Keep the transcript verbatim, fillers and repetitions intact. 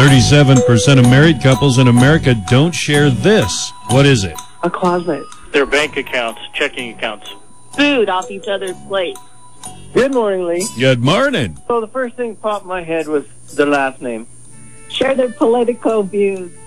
thirty-seven percent of married couples in America don't share this. What is it? A closet. Their bank accounts, checking accounts. Food off each other's plates. Good morning, Lee. Good morning. So the first thing popped in my head was the last name. Share their political views.